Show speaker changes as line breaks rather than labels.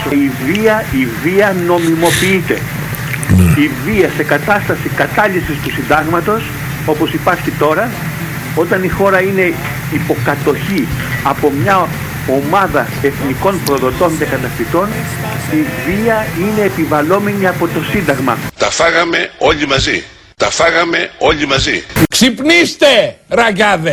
Η βία νομιμοποιείται. Η βία σε κατάσταση κατάλυσης του συντάγματος, όπως υπάρχει τώρα, όταν η χώρα είναι υποκατοχή από μια ομάδα εθνικών προδοτών και κατακτητών, η βία είναι επιβαλλόμενη από το Σύνταγμα.
Τα φάγαμε όλοι μαζί. Τα φάγαμε όλοι μαζί.
Ξυπνήστε, ραγκάδε!